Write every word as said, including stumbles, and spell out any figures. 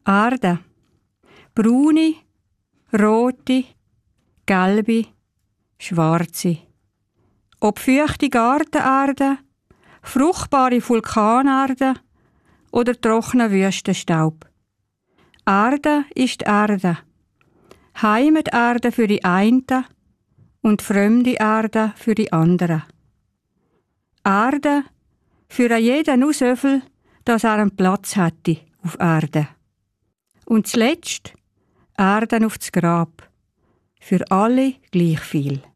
Erde. Braune, rote, gelbe, schwarze. Ob feuchte Gartenerde, fruchtbare Vulkanerde oder trockener Wüstenstaub. Erde ist Erde. Heimaterde für die einen und fremde Erde für die anderen. Erde für jeden Aussöffel, dass er einen Platz hätte auf Erde. Und zuletzt Erde aufs Grab. Für alle gleich viel.